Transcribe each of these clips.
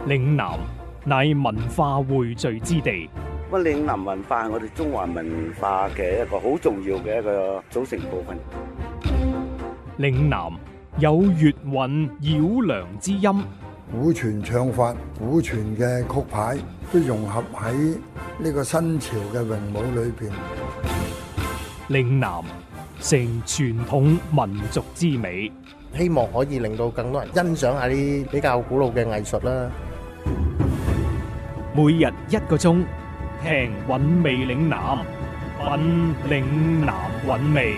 嶺南乃文化匯聚之地。 咁嶺南文化係我哋中華文化嘅一個好重要嘅一個組成部分。 嶺南有粵韻繞梁之音， 古傳唱法、古傳嘅曲牌都融合喺呢個新潮嘅詠舞裏邊。 嶺南成傳統民族之美， 希望可以令到更多人欣賞下啲比較古老嘅藝術啦。 每日1個鐘，聽韻味嶺南，品嶺南韻味。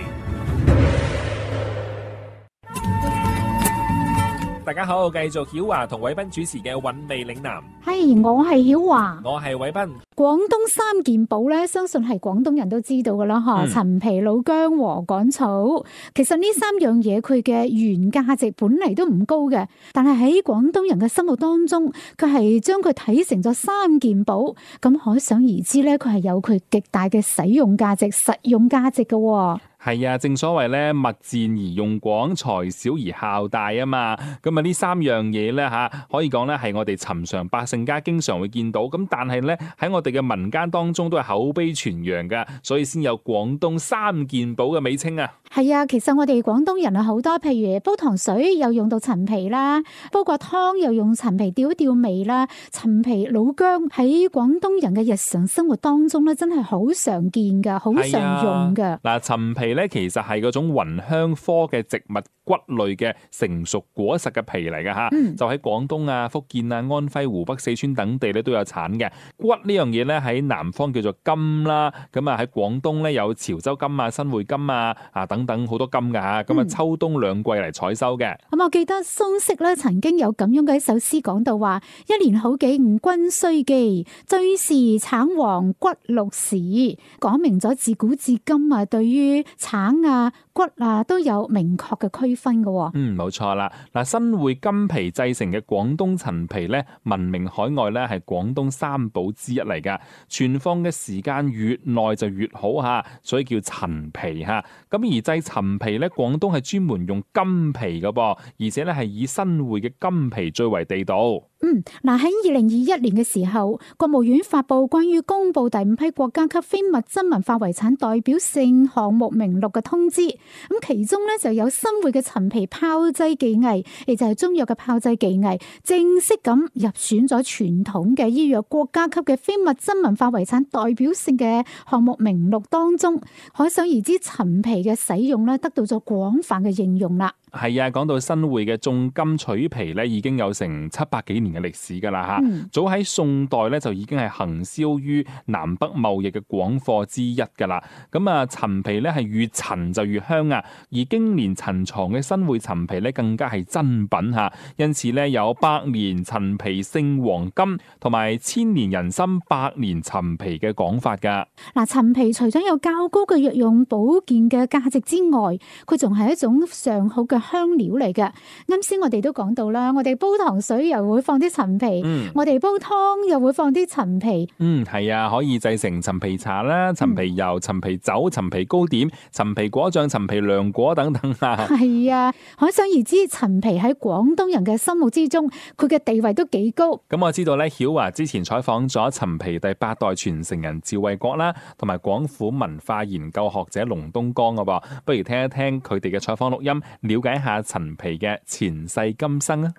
大家好，繼續曉華同偉斌主持嘅韻味嶺南。 係，我係曉華， 我係偉斌。 廣東三件寶咧，相信係廣東人都知道噶啦，嗬。陳皮、老薑和趕草，其實呢三樣嘢佢嘅原價值本嚟都唔高嘅，但係喺廣東人嘅心目當中，佢係將佢睇成咗三件寶，咁可想而知咧，佢係有佢極大嘅使用價值、實用價值嘅。 係啊，正所謂咧，物賤而用廣，財少而效大啊嘛。咁啊，呢三樣嘢咧可以講咧係我哋尋常百姓家經常會見到。咁但係咧喺我哋嘅民間當中都係口碑傳揚噶，所以先有廣東三件寶嘅美稱啊。 係啊，其實我哋廣東人啊好多，譬如煲糖水又用到陳皮啦，煲個湯又用陳皮調一調味啦。陳皮、老薑喺廣東人嘅日常生活當中咧，真係好常見噶，好常用噶。 嗱，陳皮咧其實係嗰種芸香科嘅植物骨類嘅成熟果實嘅皮嚟嘅吓，就喺廣東啊、福建啊、安徽、湖北、四川等地咧都有產嘅。骨呢樣嘢咧喺南方叫做柑啦，咁啊喺廣東咧有潮州柑啊、新會柑啊等等好多柑噶吓，咁啊秋冬兩季嚟採收嘅。 咁我記得蘇軾咧曾經有咁樣嘅一首詩講到話：一年好景君須記，最是橙黃骨綠時。講明咗自古至今啊，對於橙啊、骨啊都有明確嘅區分嘅。 冇錯啦。嗱，新會柑皮製成嘅廣東陳皮咧，聞名海外咧，係廣東三寶之一嚟噶。存放嘅時間越耐就越好吓，所以叫陳皮吓。咁而製陳皮咧，廣東係專門用柑皮嘅噃，而且咧係以新會嘅柑皮最為地道。 嗱，喺2021年嘅時候，國務院發布關於公布第5批國家級非物質文化遺產代表性項目名錄嘅通知，咁其中咧就有新會嘅陳皮炮製技藝，亦就係中藥嘅炮製技藝，正式咁入選咗傳統嘅醫藥國家級嘅非物質文化遺產代表性嘅項目名錄當中。可想而知，陳皮嘅使用咧得到咗廣泛嘅應用啦。 係啊，講到新會嘅種柑取皮咧，已經有成700幾年嘅歷史噶啦吓。早喺宋代咧就已經係行銷於南北貿易嘅廣貨之一噶啦。咁啊，陳皮咧係越陳就越香啊，而經年陳藏嘅新會陳皮咧更加係珍品吓。因此咧有百年陳皮勝黃金同埋千年人參百年陳皮嘅講法噶。 嗱，陳皮除咗有較高嘅藥用保健嘅價值之外，佢仲係一種上好嘅香料嚟嘅。啱先我哋都講到啦，我哋煲糖水又會放啲陳皮，我哋煲湯又會放啲陳皮。 係啊，可以製成陳皮茶啦、陳皮油、陳皮酒、陳皮糕點、陳皮果醬、陳皮涼果等等啊。係啊，可想而知，陳皮喺廣東人嘅心目之中，佢嘅地位都幾高。 咁我知道咧，曉華之前採訪咗陳皮第8代傳承人趙衛國啦，同埋廣府文化研究學者龍東江噶噃，不如聽一聽佢哋嘅採訪錄音，了解一下陳皮嘅前世今生啊！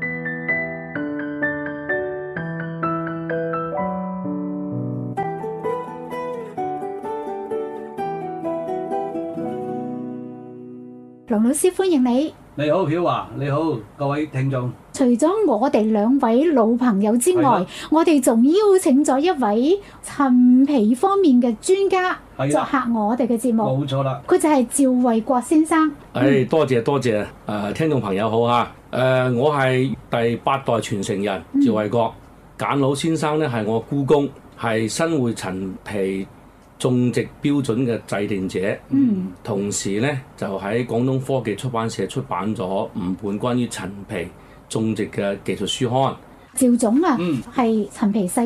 龍老師歡迎你。 你好，曉華，你好，各位聽眾。 除咗我哋2位老朋友之外，我哋仲邀請咗一位陳皮方面嘅專家作客我哋嘅節目。 冇錯啦， 佢就係趙衛國先生。 多謝，聽眾朋友好嚇。我係第8代傳承人趙衛國，簡老先生呢係我姑公，係新會陳皮種植標準嘅制定者，同時呢就喺廣東科技出版社出版咗5本關於陳皮種植嘅技術書刊。 趙總啊，係陳皮世家，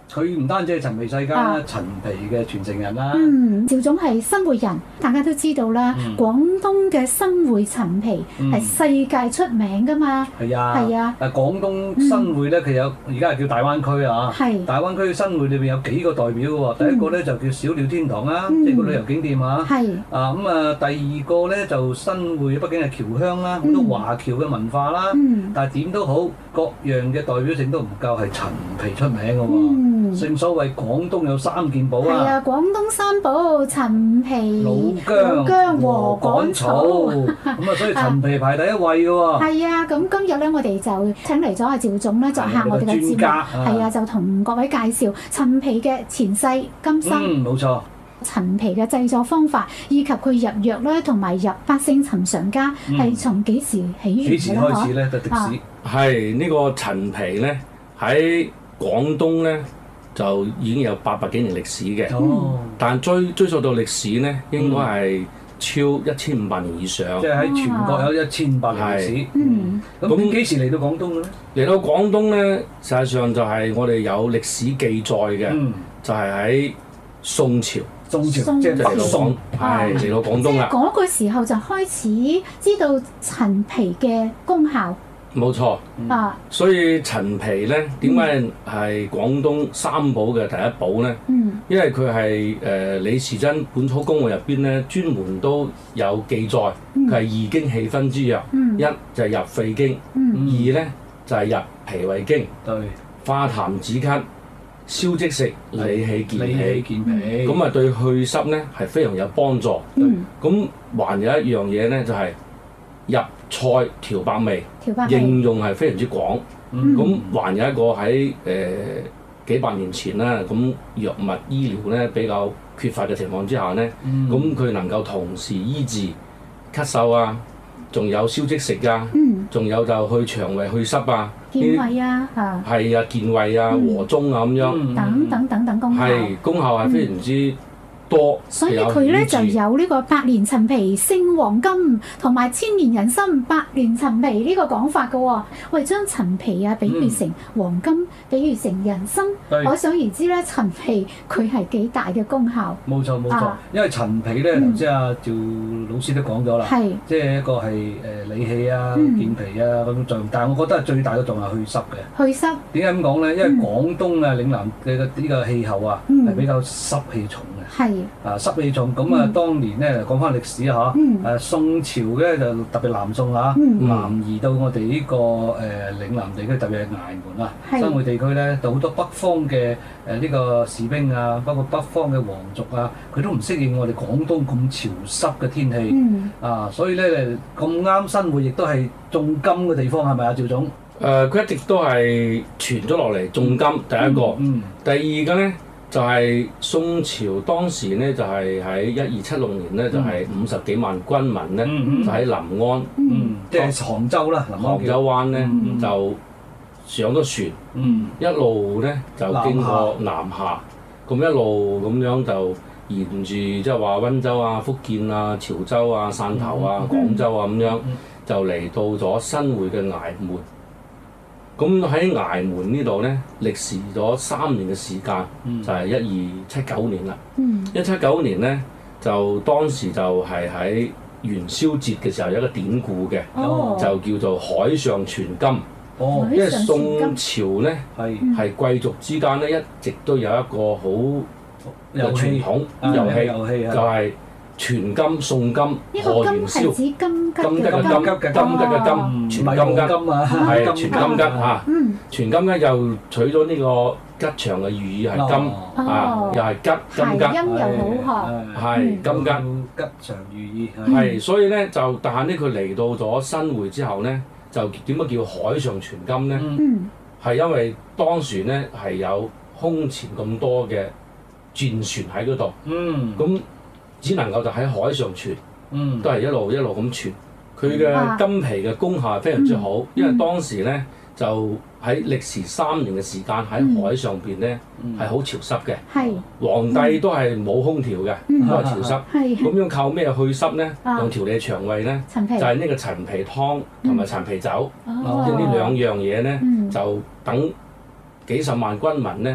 佢唔單止係陳皮世家啦，陳皮嘅傳承人啦。 趙總係新會人，大家都知道啦。廣東嘅新會陳皮係世界出名噶嘛。 係啊。廣東新會咧，佢有而家係叫大灣區啊。係。大灣區嘅新會裏邊有幾個代表喎。第一個咧就叫小鳥天堂啦，即係個旅遊景點啊。係。第二個咧就新會，畢竟係僑鄉啦，好多華僑嘅文化啦。但係點都好，各樣嘅代表性都唔夠係陳皮出名嘅喎。正所謂廣東有三件寶啊！ 係啊，廣東三寶陳皮、 老薑和趕草。咁所以陳皮排第一位嘅喎。係啊，咁今日咧，我哋就請嚟咗阿趙總咧，作客我哋嘅節目。係啊，就同各位介紹陳皮嘅前世今生。 冇錯。 陳皮嘅製作方法，以及佢入藥咧，同埋入百姓尋常家，係從幾時起源嘅咧？ 幾時開始咧？就歷史。 係呢個陳皮咧，喺廣東咧就已經有800幾年歷史嘅。但追溯到歷史咧，應該係超1500年以上。 即係喺全國有1500年歷史。咁幾時嚟到廣東嘅咧？ 嚟到廣東咧，實際上就係我哋有歷史記載嘅，就係喺宋朝。 即係北宋， 係嚟到廣東啦。 嗰個時候就開始知道陳皮嘅功效。 冇錯。所以陳皮咧，點解係廣東三寶嘅第一寶咧？因為佢係李時珍《本草綱目》入邊咧，專門都有記載，佢係二經氣分之藥。一就係入肺經，二咧就係入脾胃經，化痰止咳。消積食、理氣健脾，咁啊對去濕咧係非常有幫助。咁還有一樣嘢咧，就係入菜調百味，應用係非常之廣。咁還有一個喺幾百年前啦，咁藥物醫療咧比較缺乏嘅情況之下咧，咁佢能夠同時醫治咳嗽啊，仲有消積食啊，仲有就去腸胃去濕啊。 健胃啊， 係啊，健胃啊，和中啊咁樣， 等功效， 係功效係非常之多。 所以佢咧就有呢個百年陳皮勝黃金，同埋千年人參百年陳皮呢個講法嘅喎。我哋將陳皮啊比喻成黃金，比喻成人參，可想而知咧，陳皮佢係幾大嘅功效。 冇錯，因為陳皮咧，頭先阿趙老師都講咗啦，即係一個係理氣啊、健脾啊咁作用。但係我覺得最大嘅作用係去濕嘅。去濕點解咁講咧？因為廣東啊、嶺南嘅呢個氣候啊，係比較濕氣重嘅。濕氣重咁啊！當年咧講翻歷史嚇，宋朝咧就特別南宋嚇，南移到我哋呢個嶺南地區，特別係崖門啊、新會地區咧，就好多北方嘅呢個士兵啊，包括北方嘅皇族啊，佢都唔適應我哋廣東咁潮濕嘅天氣所以咧咁啱新會亦都係種金嘅地方，係咪啊，趙總？ 佢一直都係傳咗落嚟種金，第一個。第二個咧。就係宋朝當時咧，就係喺1276年咧，就係50幾萬軍民咧，就喺臨安， 即係杭州啦， 杭州灣咧就上咗船，一路咧就經過南下，咁一路咁樣就沿住即係話溫州啊、福建啊、潮州啊、汕頭啊、廣州啊咁樣，就嚟到咗新會嘅崖門。咁喺崖門呢度咧，歷時咗3年嘅時間，就係1279年啦。179年咧，就當時就係喺元宵節嘅時候有一個典故嘅，就叫做海上傳金。因為宋朝咧係貴族之間咧一直都有一個好嘅傳統遊戲，就係傳金送金賀元宵。金桔嘅金，傳金桔係傳金桔嚇。傳金桔又取咗呢個吉祥嘅寓意係金又係金桔， 音又好學， 係金桔吉祥寓意係。所以咧就但係呢，佢嚟到咗新會之後咧，就點解叫海上傳金咧？係因為當時咧係有空前咁多嘅戰船喺嗰度，咁只能夠就喺海上傳，都係一路咁傳。佢嘅金皮嘅功效係非常之好，因為當時咧就喺歷時3年嘅時間喺海上邊咧係好潮濕嘅，皇帝都係冇空調嘅，都係潮濕。咁樣靠咩去濕咧？用調理腸胃咧，就係呢個陳皮湯同埋陳皮酒，即係呢2樣嘢咧，就等幾十萬軍民咧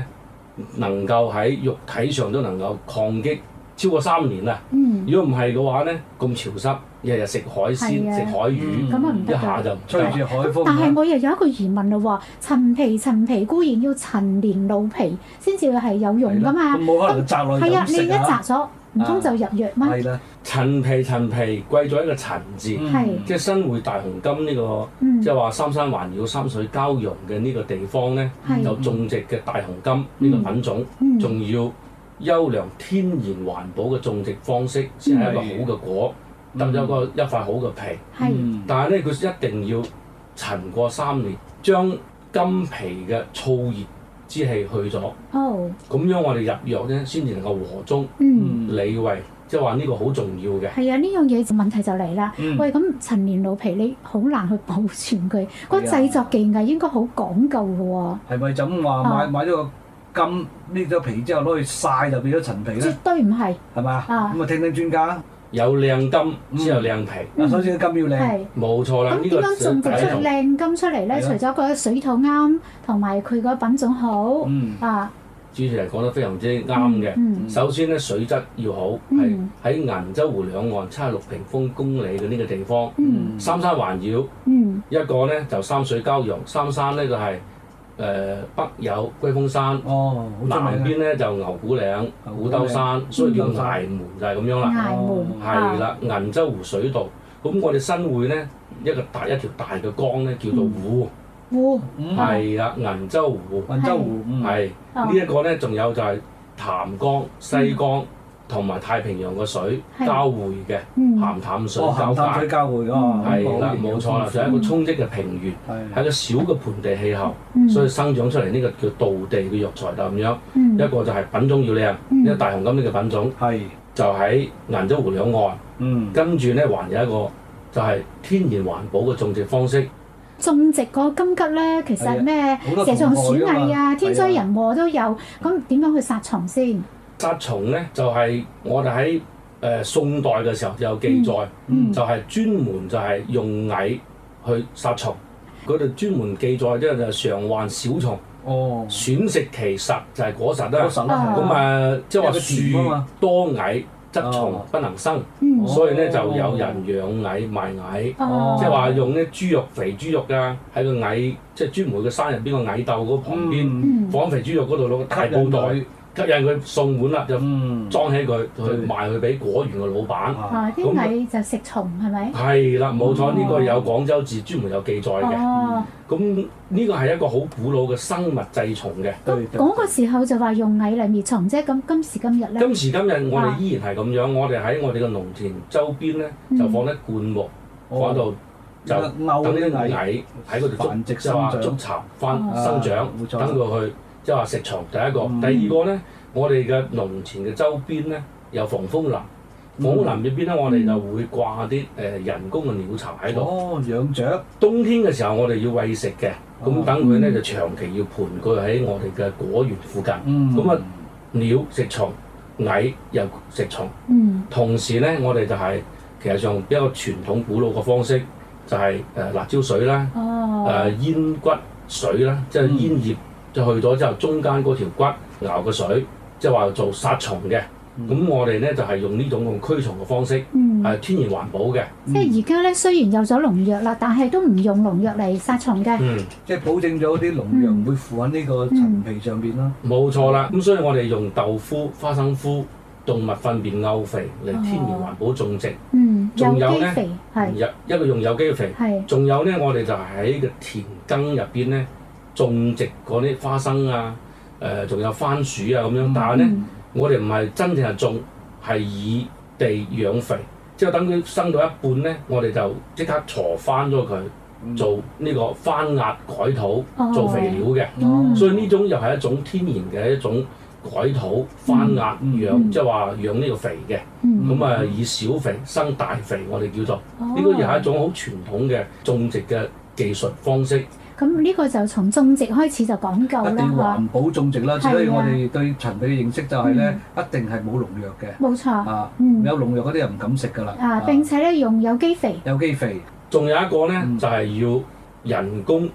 能夠喺肉體上都能夠抗擊超過3年啊！如果唔係嘅話咧，咁潮濕，日日食海鮮、食海魚， 咁啊唔得， 一下就吹住海風。 但係我又有一個疑問啦喎，陳皮固然要陳年老皮先至係有用噶嘛， 咁冇可能摘落去咁食啊！ 你一摘咗，唔通就入藥咩？ 係啦， 陳皮貴咗一個陳字，即係新會大紅金呢個，即係話三山環繞、三水交融嘅呢個地方咧，就種植嘅大紅金呢個品種，仲要優良天然環保嘅種植方式，先係一個好嘅果，得咗一塊好嘅皮。但係咧，佢一定要陳過3年，將金皮嘅燥熱之氣去咗。咁樣我哋入藥咧，先至能夠和中理胃，即係話呢個好重要嘅。 係啊，呢樣嘢問題就嚟啦。喂，咁陳年老皮你好難去保存佢，個製作技藝應該好講究嘅喎。 係咪就咁話買咗個金搣咗皮之後攞去曬就變咗陳皮咧？ 絕對唔係， 係嘛？咁啊聽聽專家。 有靚金先有靚皮。 首先金要靚， 冇錯啦。 咁點樣種植出靚金出嚟咧？除咗個水土啱，同埋佢個品種好主持人講得非常之啱嘅。首先咧，水質要好，係喺銀洲湖兩岸76平方公里嘅呢個地方，三山環繞。一個咧就三水交融，三山咧就係北有龜峰山，南邊咧就牛古嶺、古兜山，所以叫崖門就係咁樣啦。 崖門係啦，銀洲湖水道。咁我哋新會咧一條大嘅江咧叫做湖。係啦，銀洲湖。 銀洲湖係呢一個咧，仲有就係潭江、西江同埋太平洋嘅水交匯嘅鹹淡水交界。 鹹淡水交匯㗎。 係啦，冇錯啦，就係一個沖積嘅平原，係一個小嘅盆地氣候，所以生長出嚟呢個叫道地嘅藥材就咁樣。一個就係品種要靚，因為大紅金呢個品種就喺銀洲湖兩岸。跟住咧，還有一個就係天然環保嘅種植方式。 種植個金桔咧，其實咩蛇蟲鼠蟻啊、天災人禍都有。咁點樣去殺蟲先？ 殺蟲咧就係我哋喺宋代嘅時候有記載，就係專門就係用蟻去殺蟲。佢哋專門記載即係常患小蟲，損食其實就係果實啦。咁即係話樹多蟻，則蟲不能生，所以咧就有人養蟻賣蟻，即係話用啲豬肉肥豬肉㗎，喺個蟻即係專門嘅山入邊個蟻竇嗰旁邊放肥豬肉嗰度攞個大布袋吸引佢送碗啦，就裝起佢去賣去俾果園嘅老闆。 啲蟻就食蟲係咪？ 係啦，冇錯，呢個有廣州字專門有記載嘅。咁呢個係一個好古老嘅生物製蟲嘅。 嗰個時候就話用蟻嚟滅蟲啫。咁今時今日咧？ 今時今日我哋依然係咁樣，我哋喺我哋嘅農田周邊咧就放啲灌木，放喺度就等啲蟻喺嗰度繁殖生長， 築巢翻生長，等佢去即係話食蟲。第一個，第二個咧，我哋嘅農田嘅周邊咧有防風林。防風林入邊咧，我哋就會掛啲人工嘅鳥巢喺度。 養雀。冬天嘅時候，我哋要餵食嘅，咁等佢咧就長期要盤踞喺我哋嘅果園附近。咁鳥食蟲，蟻又食蟲。同時咧，我哋就係其實上比較傳統古老嘅方式，就係辣椒水啦，煙骨水啦，即係煙葉就去咗之後，中間嗰條骨熬嘅水，即係話做殺蟲嘅。咁我哋咧就係用呢種咁驅蟲嘅方式，係天然環保嘅。 即係而家咧雖然有咗農藥啦，但係都唔用農藥嚟殺蟲嘅。 即係保證咗啲農藥唔會附喺呢個陳皮上邊咯。 冇錯啦，咁所以我哋用豆腐、花生麩、動物糞便漚肥嚟天然環保種植。仲有咧，一個用有機肥，仲有咧，我哋就係喺個田埂入邊咧種植嗰啲花生啊，仲有番薯啊咁樣，但係咧。我哋唔係真正係種，係以地養肥，即係等佢生到一半咧，我哋就即刻鋤翻咗佢，做呢個翻壓改土做肥料嘅。所以呢種又係一種天然嘅一種改土翻壓養，即係話養呢個肥嘅。咁以小肥生大肥，我哋叫做呢個又係一種好傳統嘅種植嘅技術方式。 咁呢個就從種植開始就講究啦， 一定環保種植啦，所以我哋對陳皮嘅認識就係咧，一定係冇農藥嘅。 冇錯。 有農藥嗰啲人唔敢食㗎啦。 並且咧用有機肥。 有機肥。 仲有一個咧，就係要人工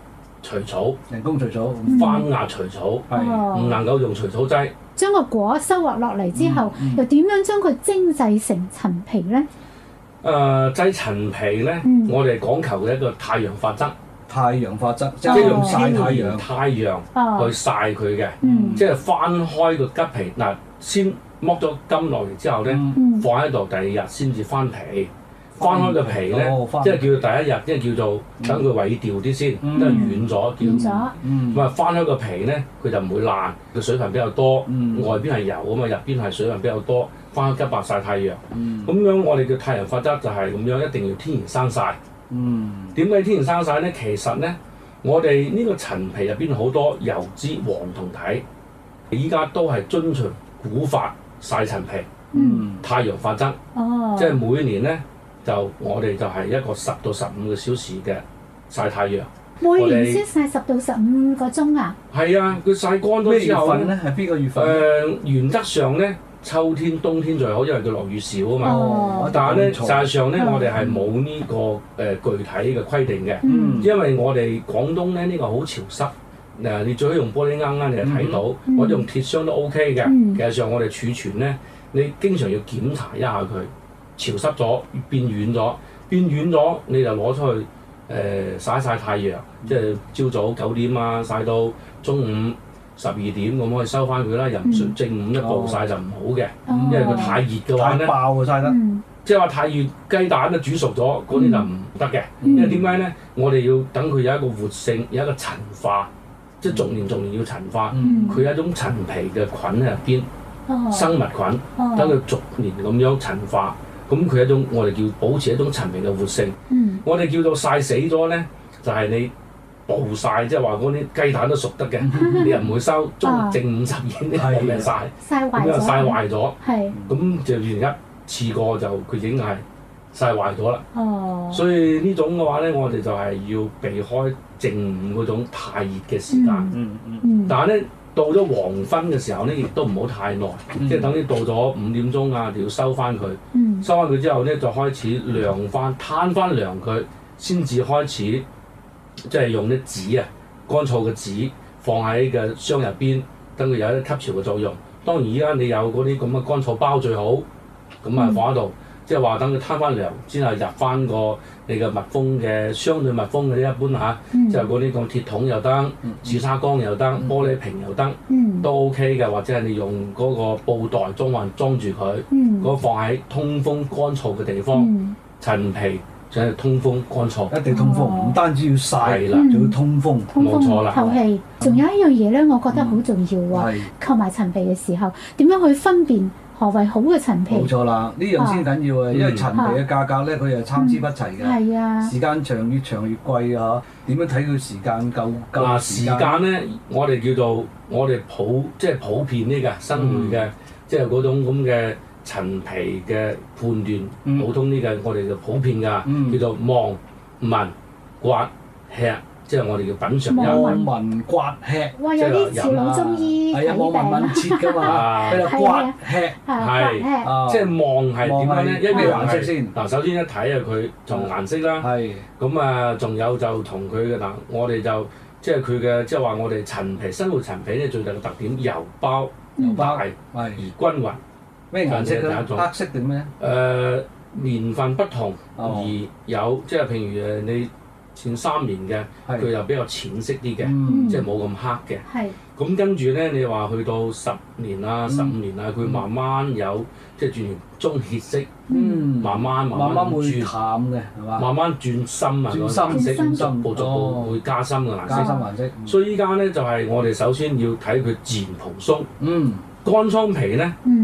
除草， 人工除草， 翻壓除草，唔能夠用除草劑。 將個果收穫落嚟之後，又點樣將佢精製成陳皮咧？ 製陳皮咧，我哋講求嘅一個太陽法則。 太陽法則即係用曬太陽去曬佢嘅，即係翻開個桔皮嗱，先剝咗柑落嚟之後咧，放喺度，第二日先至翻皮。翻開個皮咧，即係叫第一日，即係叫做等佢萎掉啲先，都係軟咗，叫咁啊。翻開個皮咧，佢就唔會爛，個水分比較多，外邊係油啊嘛，入邊係水分比較多。翻開桔白曬太陽，咁樣我哋嘅太陽法則就係咁樣，一定要天然生曬。點解天然生曬咧？其實咧，我哋呢個陳皮入邊好多油脂、黃酮體，依家都係遵循古法曬陳皮，太陽法則，即係每年咧。我哋就係一個10到15個小時嘅曬太陽。 每年先曬10到15個鐘啊？ 係啊，佢曬乾咗之後咧，係邊個月份？ 原則上咧，秋天、冬天最好，因為佢落雨少啊嘛。但係咧，實際上咧，我哋係冇呢個具體嘅規定嘅，因為我哋廣東咧呢個好潮濕。你最好用玻璃罌你就睇到，或者用鐵箱都 OK 嘅。其實上我哋儲存咧，你經常要檢查一下佢。潮濕咗變軟咗，你就攞出去曬一曬太陽，即係朝早9點啊曬到中午12點咁可以收翻佢啦。又唔順正午一暴曬就唔好嘅，因為佢太熱嘅話咧， 太爆啊曬得， 即係話太熱雞蛋都煮熟咗，嗰啲就唔得嘅。因為點解咧？我哋要等佢有一個活性，有一個陳化，即係逐年要陳化。佢有一種陳皮嘅菌喺入邊，生物菌，等佢逐年咁樣陳化。咁佢一種我哋叫保持一種陳皮嘅活性。我哋叫做曬死咗咧，就係你暴曬，即係話嗰啲雞蛋都熟得嘅，你又唔會收正午12點冇命曬，咁樣曬壞咗。咁就完一次過就佢已經係曬壞咗啦。所以呢種嘅話咧，我哋就係要避開正午嗰種太熱嘅時間。但係咧，到咗黃昏嘅時候咧，亦都唔好太耐，即係等你到咗5點鐘啊，就要收翻佢。收翻佢之後咧，就開始涼翻，攤翻涼佢，先至開始即係用啲紙啊，乾燥嘅紙放喺個箱入邊，等佢有一啲吸潮嘅作用。當然而家你有嗰啲咁嘅乾燥包最好，咁啊放喺度，即係話等佢攤翻涼，先係入翻個你嘅密封嘅相對密封嘅啲一般嚇，即係嗰啲咁鐵桶又得，紫砂缸又得，玻璃瓶又得，都 OK 嘅。或者係你用嗰個布袋裝住佢，嗰放喺通風乾燥嘅地方。陳皮就係通風乾燥， 一定通風，唔單止要曬啦，仲要通風， 冇錯啦。 透氣。仲有一樣嘢咧，我覺得好重要喎。購買陳皮嘅時候，點樣去分辨何為好嘅陳皮？ 冇錯啦，呢樣先緊要啊！因為陳皮嘅價格咧，佢係參差不齊嘅，時間長越貴嘅嚇。點樣睇佢時間夠時間咧？我哋叫做我哋普遍呢個新會嘅，即係嗰種咁嘅陳皮嘅判斷，普通呢個我哋就普遍㗎，叫做望聞刮吃。即係我哋叫品嚐望聞刮吃， 哇！有啲似老中醫睇病， 望聞切㗎嘛，喺度刮吃， 係即係望係點樣咧？一咩顏色先？ 嗱，首先一睇佢從顏色啦，咁啊，仲有就同佢嘅嗱，我哋就即係佢嘅，即係話我哋陳皮新會陳皮咧最大嘅特點，油包大而均勻。 咩顏色咧？黑色定咩？ 年份不同而有，即係譬如你前3年嘅，佢又比較淺色啲嘅，即係冇咁黑嘅。咁跟住咧，你話去到10年啊、15年啊，佢慢慢有即係轉棕血色，慢慢會淡嘅，係嘛？ 慢慢轉深啊，個顏色逐步會加深嘅顏色。所以依家咧就係我哋首先要睇佢自然蓬鬆。乾倉皮咧。